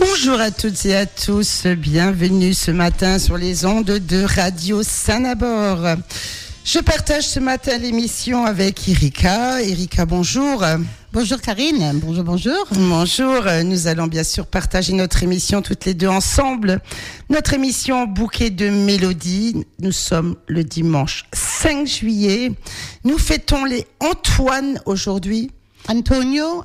Bonjour à toutes et à tous, bienvenue ce matin sur les ondes de Radio Saint-Nabor. Je partage ce matin l'émission avec Erika. Erika, bonjour. Bonjour Karine, bonjour. Bonjour, nous allons bien sûr partager notre émission toutes les deux ensemble. Notre émission Bouquet de mélodies. Nous sommes le dimanche 5 juillet. Nous fêtons les Antoine aujourd'hui. Antonio,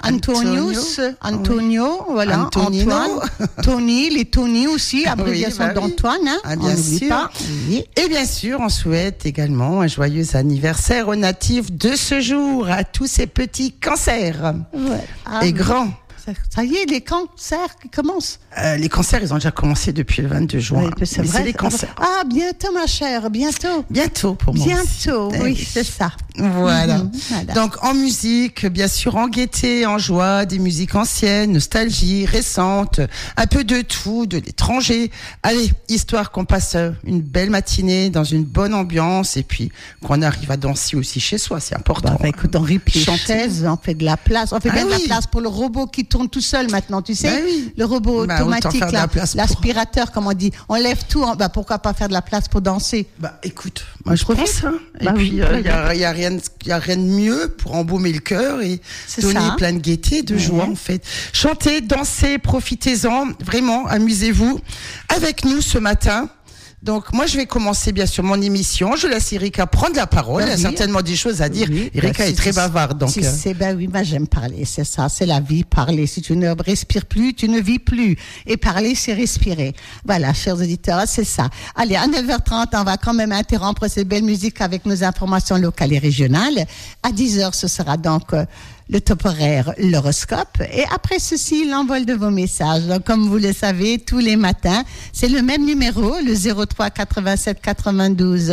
voilà, Antonino. Antoine, Tony, les Tony aussi, abréviation oui. d'Antoine, hein, Ah, bien sûr. pas. Oui. Et bien sûr, on souhaite également un joyeux anniversaire aux natifs de ce jour, à tous ces petits cancers et grands. Ça y est, les cancers qui commencent. Les cancers, ils ont déjà commencé depuis le 22 juin. Oui, c'est vrai. les cancers. Ah, bientôt ma chère, bientôt. Bientôt pour moi Bientôt, aussi. oui, c'est ça. Voilà. Voilà. Donc en musique, bien sûr, en gaieté, en joie, des musiques anciennes, nostalgie, récentes, un peu de tout, de l'étranger. Allez, histoire qu'on passe une belle matinée dans une bonne ambiance et puis qu'on arrive à danser aussi chez soi, c'est important. Écoute, on riplie les Chanter. chaises, on fait de la place, on fait bien de la oui. place pour le robot qui tourne tout seul maintenant, tu sais, Oui. le robot Autant automatique, faire de la place pour- l'aspirateur, comme on dit, on lève tout, pourquoi pas faire de la place pour danser? Écoute, moi je pense, hein. Et Bah puis oui, il y a rien de mieux pour embaumer le cœur et C'est donner ça. plein de gaieté, de joie en fait. Chantez, dansez, profitez-en, vraiment, amusez-vous avec nous ce matin. Donc moi je vais commencer bien sûr mon émission. Je laisse Erika prendre la parole. Bah Elle a oui. certainement des choses à dire. Oui, Erika bah, est très bavarde, donc. oui, moi j'aime parler, c'est ça, c'est la vie, parler. Si tu ne respires plus, tu ne vis plus. Et parler, c'est respirer. Voilà, chers auditeurs, c'est ça. Allez, à 9h30, on va quand même interrompre cette belle musique avec nos informations locales et régionales. À 10h, ce sera donc le top horaire, l'horoscope. Et après ceci, l'envol de vos messages. Donc, comme vous le savez, tous les matins, c'est le même numéro, le 03 87 92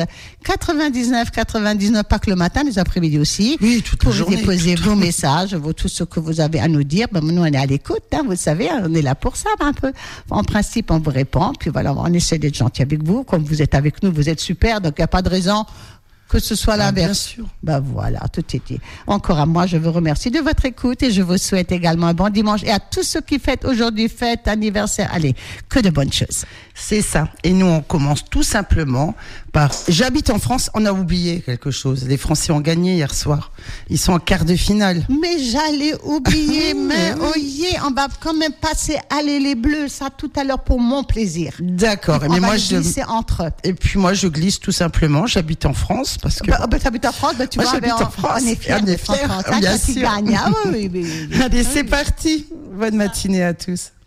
99 99, pas que le matin, les après-midi aussi. Oui, toute la pour journée. déposer vos messages, tout ce que vous avez à nous dire. Nous, on est à l'écoute, hein, vous le savez, on est là pour ça, un peu. En principe, on vous répond, puis voilà, on essaie d'être gentil avec vous. Comme vous êtes avec nous, vous êtes super, donc il n'y a pas de raison que ce soit l'inverse. Bien sûr. Voilà, tout est dit. Encore à moi, je vous remercie de votre écoute et je vous souhaite également un bon dimanche. Et à tous ceux qui fêtent aujourd'hui fête, anniversaire, allez, que de bonnes choses. C'est ça. Et nous, on commence tout simplement par... J'habite en France, on a oublié quelque chose. Les Français ont gagné hier soir. Ils sont en quart de finale. Mais j'allais oublier, mais oyez, on va quand même passer, allez les Bleus, ça tout à l'heure pour mon plaisir. D'accord. On Mais va moi, les glisser entre eux. Et puis moi, je glisse tout simplement. J'habite en France parce que... T'habites en France, tu Moi, vois, j'habite en France. on est fiers On est d'être en fiers, France, hein, bien quand ils sûr. gagnent. Ah oui. Allez, c'est parti. Bonne matinée à tous.